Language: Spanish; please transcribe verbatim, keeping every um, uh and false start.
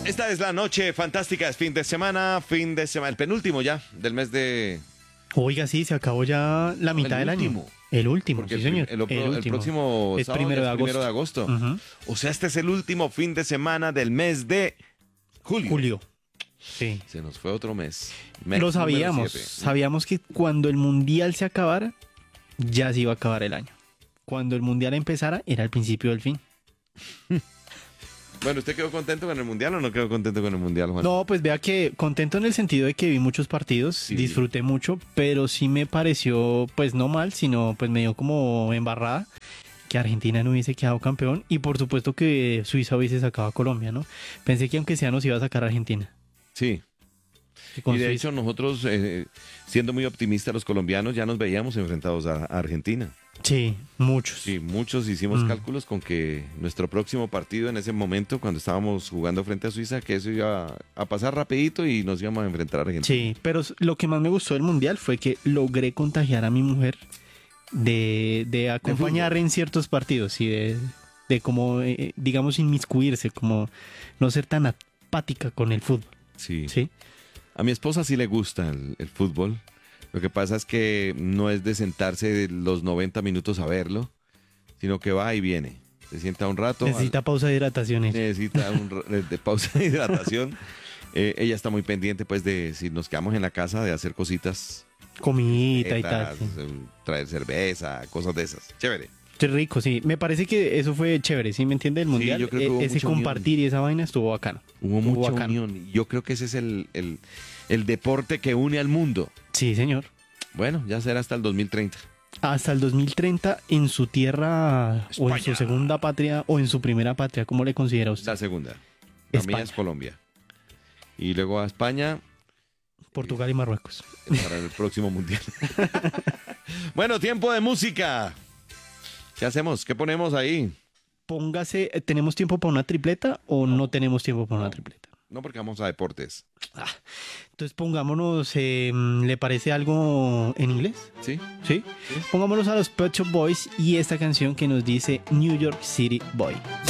Esta es la noche fantástica, es fin de semana, fin de semana, el penúltimo ya del mes de... Oiga, sí, se acabó ya la mitad el del último. año. El último, Porque sí, el, señor. el, el, el, el último. próximo es sábado primero ya de es primero de agosto. Uh-huh. O sea, este es el último fin de semana del mes de julio. Julio. Sí. Se nos fue otro mes. mes Lo sabíamos. Sabíamos que cuando el mundial se acabara, ya se iba a acabar el año. Cuando el mundial empezara, era el principio del fin. Bueno, ¿usted quedó contento con el mundial o no quedó contento con el mundial, Juan? No, pues vea que contento en el sentido de que vi muchos partidos, sí. Disfruté mucho, pero sí me pareció, pues no mal, sino pues me dio como embarrada que Argentina no hubiese quedado campeón y por supuesto que Suiza hubiese sacado a Colombia, ¿no? Pensé que aunque sea nos iba a sacar a Argentina. Sí. Y de Suiza. Hecho nosotros, eh, siendo muy optimistas los colombianos, ya nos veíamos enfrentados a, a Argentina. Sí, muchos. Sí, muchos hicimos mm. cálculos con que nuestro próximo partido en ese momento, cuando estábamos jugando frente a Suiza, que eso iba a pasar rapidito y nos íbamos a enfrentar a Argentina. Sí, pero lo que más me gustó del Mundial fue que logré contagiar a mi mujer de, de acompañar ¿De en ciertos partidos y de, de como, eh, digamos, inmiscuirse, como no ser tan apática con el fútbol. Sí. ¿Sí? A mi esposa sí le gusta el, el fútbol. Lo que pasa es que no es de sentarse los noventa minutos a verlo, sino que va y viene. Se sienta un rato. Necesita al... pausa de hidratación. Necesita un de pausa de hidratación. Eh, ella está muy pendiente, pues, de si nos quedamos en la casa, de hacer cositas. Comidita y tal. Sí. Traer cerveza, cosas de esas. Chévere. Qué rico, sí. Me parece que eso fue chévere, ¿sí me entiende? El mundial. Sí, yo creo que hubo ese compartir unión. Y esa vaina estuvo bacano. Hubo estuvo mucha bacano. unión. Yo creo que ese es el, el, el deporte que une al mundo. Sí, señor. Bueno, ya será hasta el dos mil treinta. Hasta el dos mil treinta en su tierra España. O en su segunda patria o en su primera patria. ¿Cómo le considera usted? La segunda. La mía es Colombia. Y luego a España. Portugal y Marruecos. Para el próximo mundial. Bueno, tiempo de música. ¿Qué hacemos? ¿Qué ponemos ahí? Póngase, ¿tenemos tiempo para una tripleta o no, no tenemos tiempo para una tripleta? No, porque vamos a deportes. Ah, entonces pongámonos, eh, ¿le parece algo en inglés? ¿Sí? ¿Sí? ¿Sí? Pongámonos a los Pet Shop Boys y esta canción que nos dice New York City Boy.